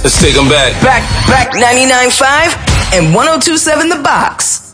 Let's take them back. Back 99.5 and 102.7 The Box.